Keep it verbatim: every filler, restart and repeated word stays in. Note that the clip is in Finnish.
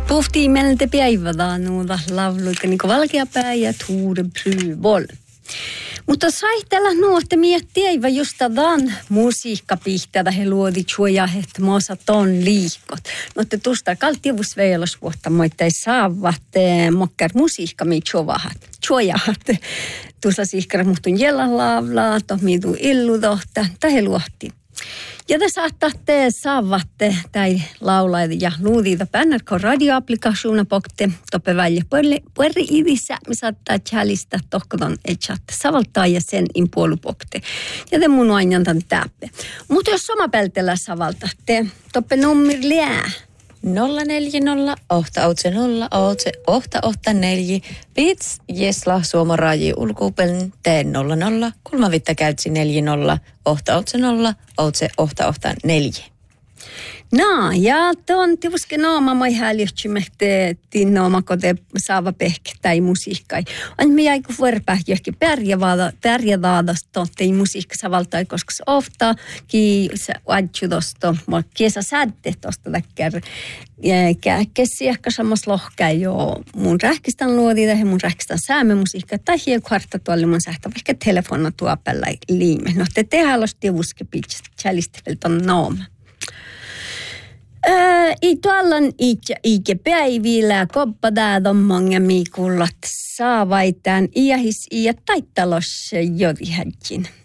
Puhuttiin meiltä päivänä nuuta lauluita, niin kuin valkeapää ja tuure bryvol. Mutta saitella nuotte miettiä eikä just tämän musiikkapihtätä he luodi tjuoja, että moosa ton liikot. Mutta tuosta kaltiivus veilos vuotta moittai saavat mokkar musiikka mi tjuovahat. Tjuojahat. Tuossa siihkara muhtun jällan laavlaa, tohmiitu illudohta, tai he luohti. Ja te saattatte saavatte tai laulaita ja luudiita pännärko radioapplikationa pokte toppe välja pueri idissä, me saattaa tjälistä tohkoton etsatte savaltaa ja sen impuolu pokte. Ja te mun aina täppe. Mutta jos sama peltellä savaltatte, toppe nummir liää. nolla neljä nolla ohta otse nolla otse ohta ohta neljä Pits jesla suoma raji ulkuupelin teen nolla nolla kulma vitta käytsi neljä nolla ohta otse nolla otse ohta ohta neljä. No, ja tuon tivuske nooma moi häljyhtsimehte tinnooma kote saava pehke tai musiikkai. On me jäi kun vuorpää johonkin pärjävaadasta tottei musiikka savaltai, koska se ofta ki se adju tosta, mutta kiesa sädde tosta täkkär kääkkesi ehkä samassa lohkaa jo mun rähkistän luodi tai mun rähkistän säämme musiikka tai hien kvarta tuolle mun sähtä vaikka telefonna tuopella liime. No te tehdään los tivuske pitsästä tjälisteveltä nooma. Äh, I tuollan itse ikä päivillä koppadaan monga miikullat saavaitaan iähis iä taittalos jodihäkin.